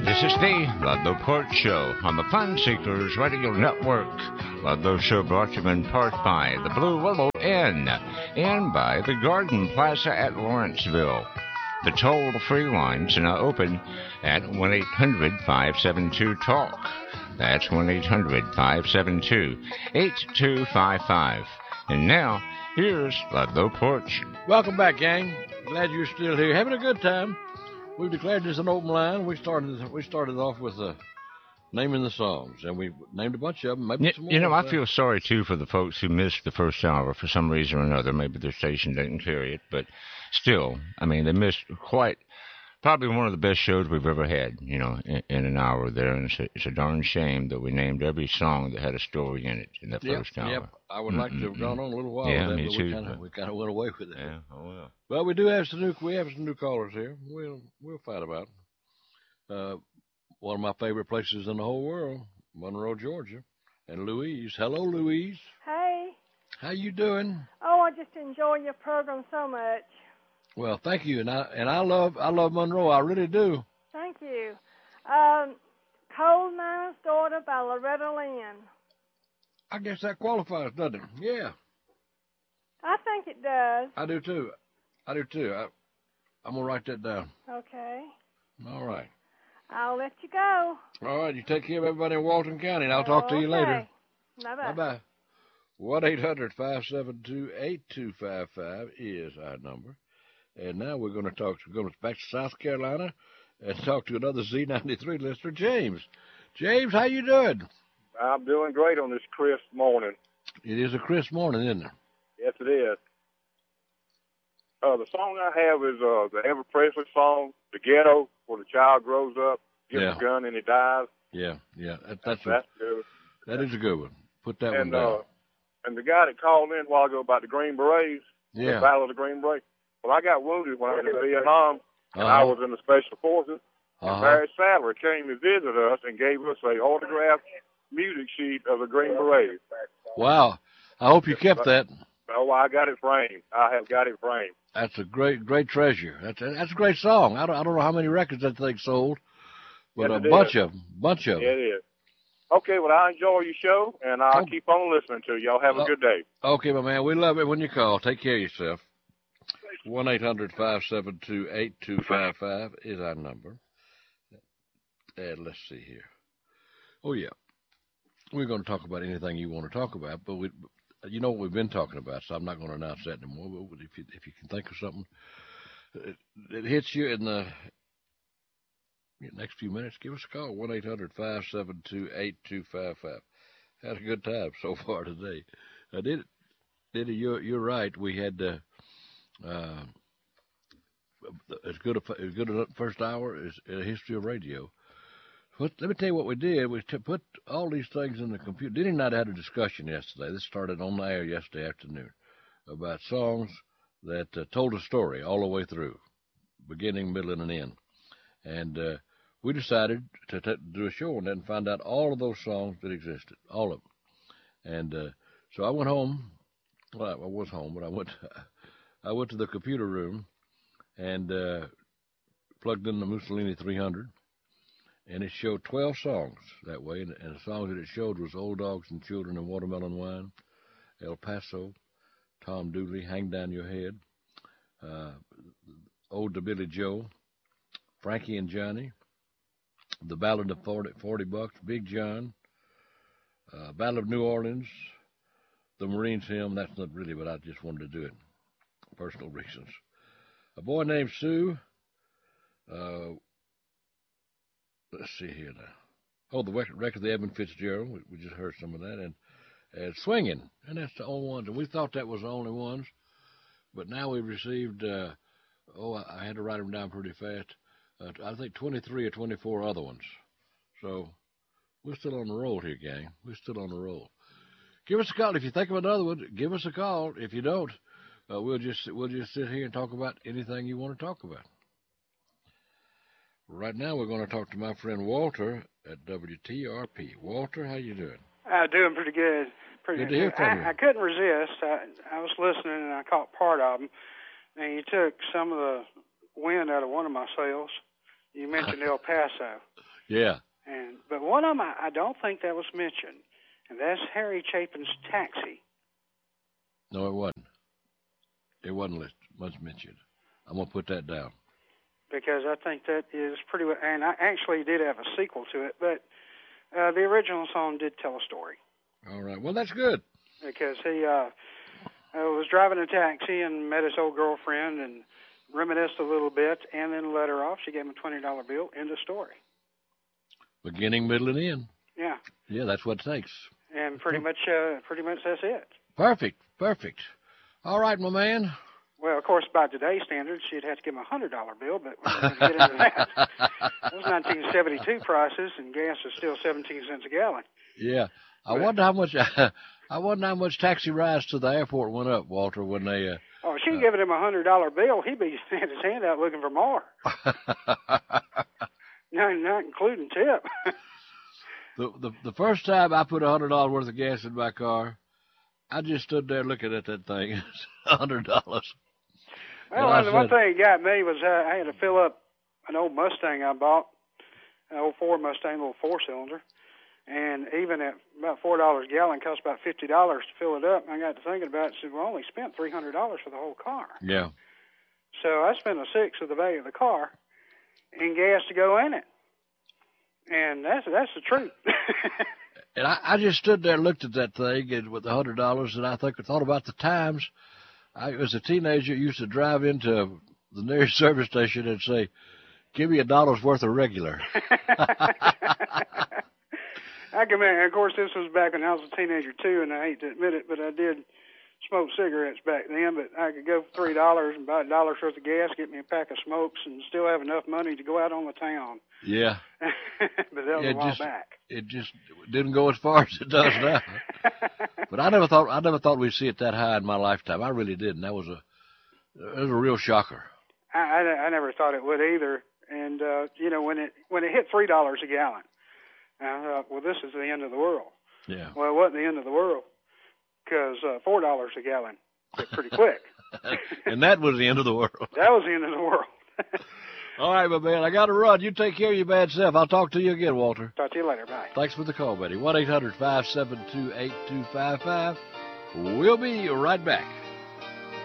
This is the Ludlow Port Show on the Fun Seekers Radio Network. Ludlow Show brought to you in part by the Blue Willow Inn and by the Garden Plaza at Lawrenceville. The toll-free lines are now open at 1-800-572-TALK. That's 1-800-572-8255. And now, here's Ludlow Porch. Welcome back, gang. Glad you're still here. Having a good time. We've declared this an open line. We started off with naming the songs, and we named a bunch of them. Maybe some more. I feel sorry, too, for the folks who missed the first hour for some reason or another. Maybe their station didn't carry it, but still, I mean, they missed probably one of the best shows we've ever had, in an hour there. And it's a darn shame that we named every song that had a story in it in the first hour. Yep. I would like to have gone on a little while with that, me but too, we kind of went away with it. Yeah, oh well. Well, we have some new callers here. We'll fight about it. One of my favorite places in the whole world, Monroe, Georgia, and Louise. Hello, Louise. Hey. How you doing? Oh, I just enjoy your program so much. Well, thank you, and I love Monroe. I really do. Thank you. Coal Miner's Daughter by Loretta Lynn. I guess that qualifies, doesn't it? Yeah. I think it does. I do too. I'm gonna write that down. Okay. All right. I'll let you go. All right. You take care of everybody in Walton County, and I'll talk to you later. Bye-bye. Bye-bye. 1-800-572-8255 is our number. And now we're going to back to South Carolina and talk to another Z93 listener, James. James, how you doing? I'm doing great on this crisp morning. It is a crisp morning, isn't it? Yes, it is. The song I have is the Elvis Presley song, "The Ghetto," where the child grows up, gets a gun, and he dies. Yeah. That's good. That is a good one. Put that one down. And the guy that called in a while ago about the Green Berets, the Battle of the Green Berets. Well, I got wounded when I was in Vietnam, and I was in the Special Forces. And Barry Sadler came to visit us and gave us an autographed music sheet of the Green Berets. Wow. I hope you kept that. Oh, I got it framed. I have got it framed. That's a great treasure. That's a great song. I don't know how many records that thing sold, but a bunch of them. Yeah, it is. Okay, well, I enjoy your show, and I'll keep on listening to you. Y'all have a good day. Okay, my man. We love it when you call. Take care of yourself. 1-800-572-8255 is our number. And let's see here. Oh, yeah. We're going to talk about anything you want to talk about, but you know what we've been talking about, so I'm not going to announce that anymore. But if you can think of something that hits you in the next few minutes, give us a call, 1-800-572-8255. Had a good time so far today. You're right. We had as good a first hour as a history of radio. Let me tell you what we did. We put all these things in the computer. Denny and I had a discussion yesterday. This started on the air yesterday afternoon about songs that told a story all the way through, beginning, middle, and an end. And we decided to do a show on that and find out all of those songs that existed, all of them. And so I went home. Well, I was home, but I went to the computer room and plugged in the Mussolini 300, and it showed 12 songs that way. And the songs that it showed was Old Dogs and Children and Watermelon Wine, El Paso, Tom Dooley, Hang Down Your Head, Ode to Billy Joe, Frankie and Johnny, The Ballad of 40 Bucks, Big John, Battle of New Orleans, the Marines Hymn. That's not really, but I just wanted to do it. Personal reasons. A Boy Named Sue. Let's see here now. Oh, the record of the Edmund Fitzgerald. We just heard some of that. And Swinging. And that's the only ones. And we thought that was the only ones. But now we've received, I had to write them down pretty fast. I think 23 or 24 other ones. So we're still on the roll here, gang. We're still on the roll. Give us a call. If you think of another one, give us a call. If you don't, we'll just sit here and talk about anything you want to talk about. Right now, we're going to talk to my friend Walter at WTRP. Walter, how you doing? Doing pretty good. Good to hear from you. I couldn't resist. I was listening, and I caught part of them. And you took some of the wind out of one of my sails. You mentioned El Paso. Yeah. But one of them, I don't think that was mentioned, and that's Harry Chapin's Taxi. No, it wasn't. It wasn't much mentioned. I'm going to put that down. Because I think that is pretty, and I actually did have a sequel to it, but the original song did tell a story. All right. Well, that's good. Because he was driving a taxi and met his old girlfriend and reminisced a little bit and then let her off. She gave him a $20 bill. End of story. Beginning, middle, and end. Yeah. Yeah, that's what it takes. And pretty much that's it. Perfect. All right, my man. Well, of course, by today's standards, she'd have to give him a $100 bill, but we're not going to get into that. Those 1972 prices, and gas is still 17 cents a gallon. Yeah. I wonder how much taxi rides to the airport went up, Walter, when they... Oh, she'd given him a $100 bill. He'd be had his hand out looking for more. Not including tip. The first time I put $100 worth of gas in my car, I just stood there looking at that thing. $100. Well, the one thing that got me was I had to fill up an old Mustang I bought, an old Ford Mustang, little four-cylinder. And even at about $4 a gallon, it cost about $50 to fill it up. And I got to thinking about it and said, well, I only spent $300 for the whole car. Yeah. So I spent a sixth of the value of the car in gas to go in it. And that's the truth. And I just stood there and looked at that thing and with the $100, and I thought about the times I, as a teenager, used to drive into the nearest service station and say, give me $1 worth of regular. I can imagine. Of course, this was back when I was a teenager, too, and I hate to admit it, but I did smoke cigarettes back then, but I could go for $3 and buy $1 worth of gas, get me a pack of smokes, and still have enough money to go out on the town. Yeah. But that was a while back. It just didn't go as far as it does now. But I never thought we'd see it that high in my lifetime. I really didn't. That was a real shocker. I never thought it would either. And when it hit $3 a gallon, I thought, well, this is the end of the world. Yeah. Well, it wasn't the end of the world because $4 a gallon hit pretty quick. And that was the end of the world. That was the end of the world. All right, my man. I got to run. You take care of your bad self. I'll talk to you again, Walter. Talk to you later. Bye. Thanks for the call, buddy. 1-800-572-8255. We'll be right back.